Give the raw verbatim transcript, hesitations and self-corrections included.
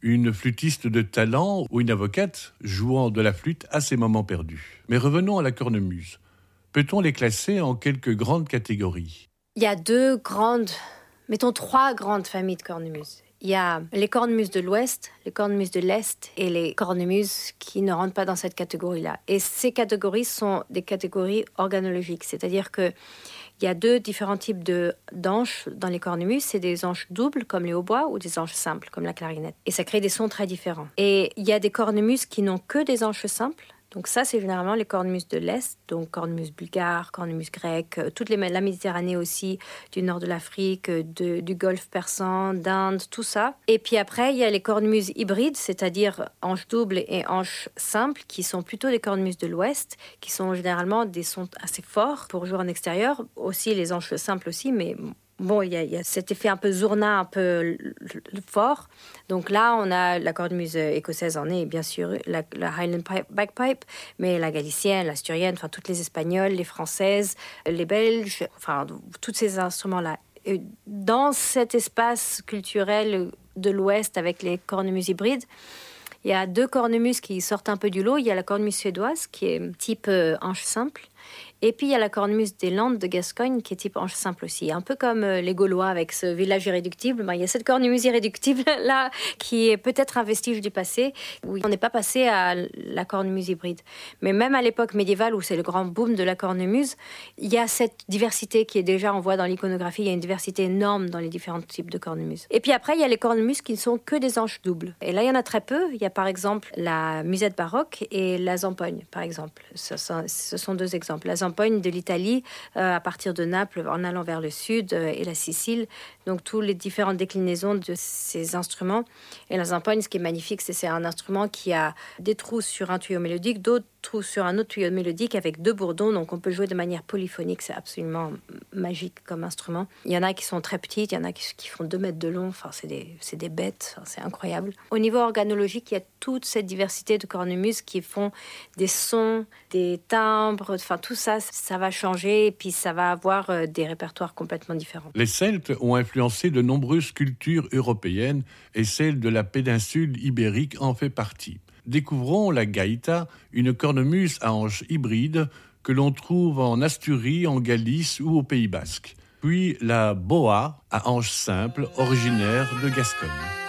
une flûtiste de talent ou une avocate jouant de la flûte à ses moments perdus. Mais revenons à la cornemuse. Peut-on les classer en quelques grandes catégories ? Il y a deux grandes, mettons trois grandes familles de cornemuses. Il y a les cornemuses de l'Ouest, les cornemuses de l'Est et les cornemuses qui ne rentrent pas dans cette catégorie-là. Et ces catégories sont des catégories organologiques, c'est-à-dire que il y a deux différents types de, d'anches dans les cornemuses. C'est des anches doubles, comme les hautbois, ou des anches simples, comme la clarinette. Et ça crée des sons très différents. Et il y a des cornemuses qui n'ont que des anches simples. Donc ça, c'est généralement les cornemuses de l'Est, donc cornemuse bulgare, cornemuse grecque, toute les, la Méditerranée aussi, du nord de l'Afrique, de, du Golfe persan, d'Inde, tout ça. Et puis après, il y a les cornemuses hybrides, c'est-à-dire anches doubles et anches simples, qui sont plutôt des cornemuses de l'Ouest, qui sont généralement des sons assez forts pour jouer en extérieur. Aussi les anches simples aussi, mais... Bon, il y, y a cet effet un peu zourna, un peu fort. Donc là, on a la cornemuse écossaise en est, bien sûr, la, la Highland pipe, Bagpipe, mais la galicienne, l'asturienne, enfin toutes les espagnoles, les françaises, les belges, enfin tous ces instruments-là. Et dans cet espace culturel de l'Ouest avec les cornemuses hybrides, il y a deux cornemuses qui sortent un peu du lot. Il y a la cornemuse suédoise, qui est type euh, anche simple. Et puis, il y a la cornemuse des Landes de Gascogne, qui est type anche simple aussi. Un peu comme euh, les Gaulois avec ce village irréductible. Ben, il y a cette cornemuse irréductible-là, qui est peut-être un vestige du passé, où on n'est pas passé à la cornemuse hybride. Mais même à l'époque médiévale, où c'est le grand boom de la cornemuse, il y a cette diversité qui est déjà, on voit dans l'iconographie, il y a une diversité énorme dans les différents types de cornemuses. Et puis après, il y a les cornemuses qui ne sont que des anches doubles. Et là, il y en a très peu. Il y a par exemple la musette baroque et la zampogne, par exemple. Ce sont, ce sont deux exemples. La zampogne de l'Italie, euh, à partir de Naples, en allant vers le sud, euh, et la Sicile. Donc, toutes les différentes déclinaisons de ces instruments. Et la zampogne, ce qui est magnifique, c'est que c'est un instrument qui a des trous sur un tuyau mélodique, d'autres trous sur un autre tuyau mélodique avec deux bourdons. Donc, on peut jouer de manière polyphonique. C'est absolument magique comme instrument. Il y en a qui sont très petites, il y en a qui, qui font deux mètres de long. Enfin, c'est des, c'est des bêtes. Enfin, c'est incroyable. Au niveau organologique, il y a toute cette diversité de cornemuses qui font des sons, des timbres. Enfin, tout ça, ça va changer et puis ça va avoir euh, des répertoires complètement différents. Les Celtes ont influencé de nombreuses cultures européennes et celle de la péninsule ibérique en fait partie. Découvrons la gaïta, une cornemuse à anches hybrides que l'on trouve en Asturie, en Galice ou au Pays Basque. Puis la boa à anches simples, originaire de Gascogne.